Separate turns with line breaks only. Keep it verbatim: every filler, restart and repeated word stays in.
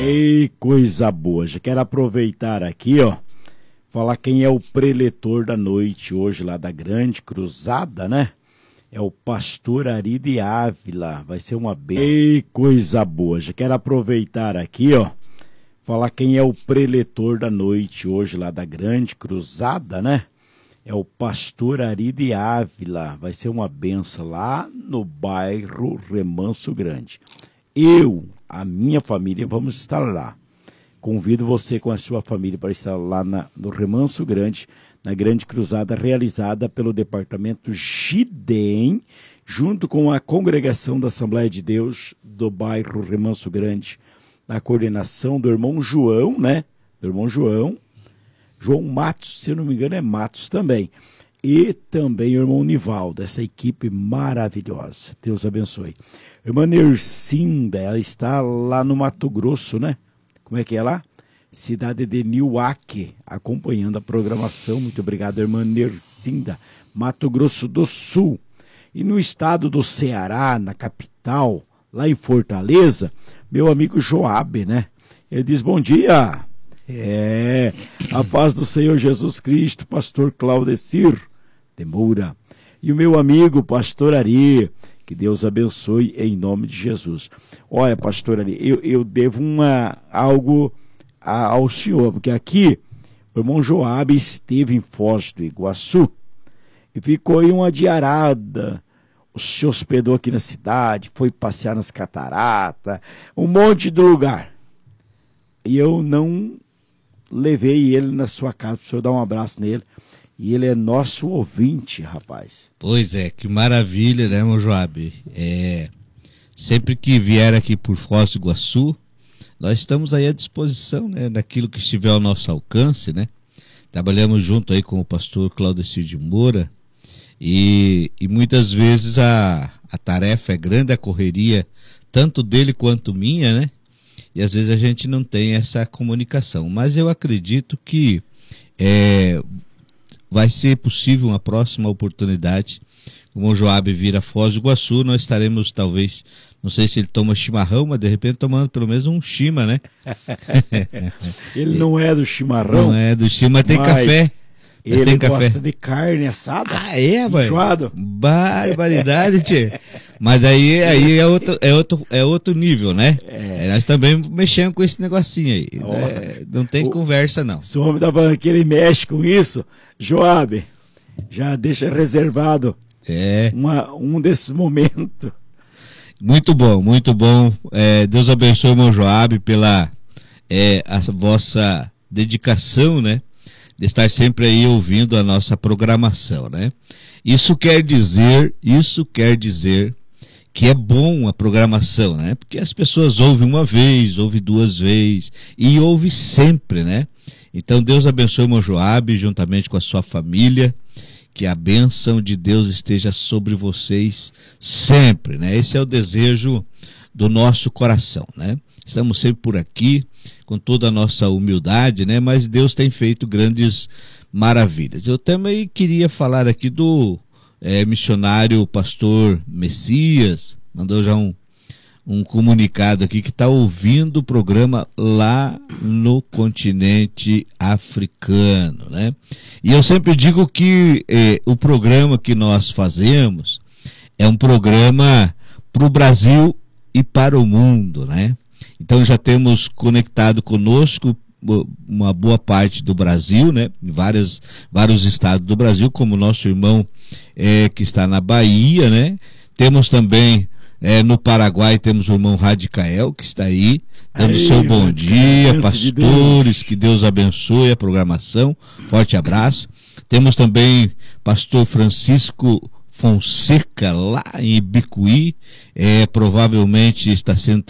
Ei, coisa boa. Já quero aproveitar aqui, ó, falar quem é o preletor da noite hoje lá da Grande Cruzada, né? É o pastor Ari de Ávila. Vai ser uma bênção. Ei, coisa boa. Já quero aproveitar aqui, ó, falar quem é o preletor da noite hoje lá da Grande Cruzada, né? É o pastor Ari de Ávila. Vai ser uma benção lá no bairro Remanso Grande. Eu, a minha família, vamos estar lá. Convido você com a sua família para estar lá na, no Remanso Grande, na Grande Cruzada, realizada pelo Departamento Gidem, junto com a Congregação da Assembleia de Deus do bairro Remanso Grande, na coordenação do irmão João, né? Do irmão João, João Matos, se eu não me engano é Matos também. E também o irmão Nivaldo, essa equipe maravilhosa. Deus abençoe. Irmã Nercinda, ela está lá no Mato Grosso, né? Como é que é lá? Cidade de Niuaque, acompanhando a programação. Muito obrigado, irmã Nercinda. Mato Grosso do Sul. E no estado do Ceará, na capital, lá em Fortaleza, meu amigo Joabe, né? Ele diz, bom dia. É, a paz do Senhor Jesus Cristo, pastor Claudecir de Moura. E o meu amigo, pastor Ari, que Deus abençoe em nome de Jesus. Olha, pastor Ari, eu, eu devo uma, algo a, ao senhor, porque aqui o irmão Joabe esteve em Foz do Iguaçu e ficou em uma diarada, se hospedou aqui na cidade, foi passear nas cataratas, um monte de lugar. E eu não levei ele na sua casa, para o senhor dar um abraço nele. E ele é nosso ouvinte, rapaz.
Pois é, que maravilha, né, meu Joabe? É, sempre que vier aqui por Foz do Iguaçu, nós estamos aí à disposição, né, daquilo que estiver ao nosso alcance, né? Trabalhamos junto aí com o pastor Claudecir de Moura e, e muitas vezes a, a tarefa é grande, a correria, tanto dele quanto minha, né? E às vezes a gente não tem essa comunicação. Mas eu acredito que é, vai ser possível uma próxima oportunidade. Como o Joabe vir a Foz do Iguaçu, nós estaremos talvez, não sei se ele toma chimarrão, mas de repente tomando pelo menos um chima, né?
Ele não é do chimarrão.
Não é do chima, mas tem
mas...
café. Mas
ele
tem
gosta
café.
de carne assada.
Ah, é, velho?
Enjoado.
Barbaridade, tchê. Mas aí, aí é, outro, é, outro, é outro nível, né? É. Nós também mexemos com esse negocinho aí.
Oh.
Né? Não tem o, conversa, não.
Se o homem da banqueira ele mexe com isso, Joabe, já deixa reservado
é.
uma, um desses momentos.
Muito bom, muito bom. É, Deus abençoe o irmão Joabe pela é, a vossa dedicação, né? De estar sempre aí ouvindo a nossa programação, né? Isso quer dizer, isso quer dizer que é bom a programação, né? Porque as pessoas ouvem uma vez, ouvem duas vezes e ouvem sempre, né? Então Deus abençoe o irmão Joabe juntamente com a sua família, que a bênção de Deus esteja sobre vocês sempre, né? Esse é o desejo do nosso coração, né? Estamos sempre por aqui, com toda a nossa humildade, né? Mas Deus tem feito grandes maravilhas. Eu também queria falar aqui do é, missionário pastor Messias, mandou já um, um comunicado aqui que está ouvindo o programa lá no continente africano, né? E eu sempre digo que é, o programa que nós fazemos é um programa para o Brasil e para o mundo, né? Então já temos conectado conosco uma boa parte do Brasil, né? Em várias, vários estados do Brasil, como o nosso irmão é, que está na Bahia, né? Temos também é, no Paraguai, temos o irmão Radicael, que está aí, dando Aí, seu bom dia, pastores, de que Deus abençoe a programação, forte abraço. Temos também pastor Francisco Fonseca, lá em Ibicuí, é, provavelmente está sendo